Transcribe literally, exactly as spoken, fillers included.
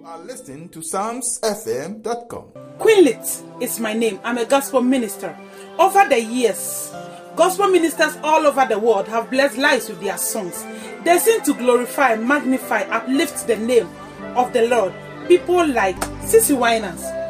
are listening to psalms f m dot com. Queenlit is my name. I'm a gospel minister. Over the years, gospel ministers all over the world have blessed lives with their songs. They sing to glorify, magnify, uplift the name of the Lord. People like Sissy Winans,